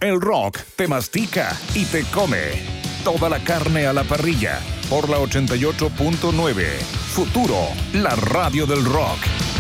El rock te mastica y te come. Toda la carne a la parrilla por la 88.9. Futuro, la radio del rock.